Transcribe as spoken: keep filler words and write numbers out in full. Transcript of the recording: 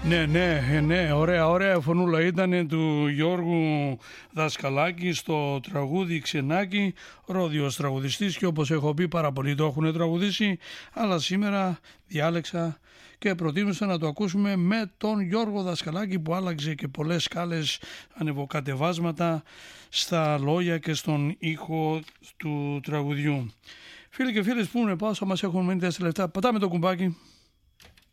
Ναι, ναι, ναι, ωραία, ωραία φωνούλα ήταν του Γιώργου Δασκαλάκη στο τραγούδι Ξενάκι, ρόδιος τραγουδιστής, και όπως έχω πει πάρα πολλοί το έχουν τραγουδήσει, αλλά σήμερα διάλεξα και προτίμησα να το ακούσουμε με τον Γιώργο Δασκαλάκη, που άλλαξε και πολλές σκάλες, ανεβοκατεβάσματα στα λόγια και στον ήχο του τραγουδιού. Φίλοι και φίλες, που είναι πάω, μας έχουν μείνει τέσσερα λεπτά. Πατάμε το κουμπάκι.